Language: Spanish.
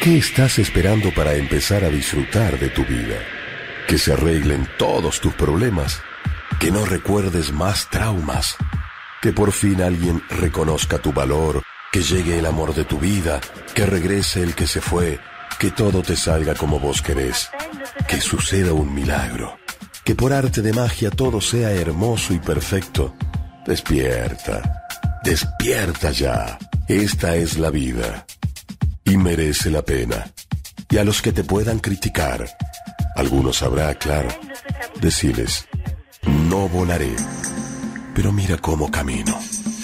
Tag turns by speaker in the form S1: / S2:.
S1: ¿Qué estás esperando para empezar a disfrutar de tu vida? Que se arreglen todos tus problemas, que no recuerdes más traumas, que por fin alguien reconozca tu valor, que llegue el amor de tu vida, que regrese el que se fue, que todo te salga como vos querés, que suceda un milagro, que por arte de magia todo sea hermoso y perfecto. Despierta, despierta ya. Esta es la vida y merece la pena. Y a los que te puedan criticar, algunos habrá, claro, deciles, no volaré, pero mira cómo camino.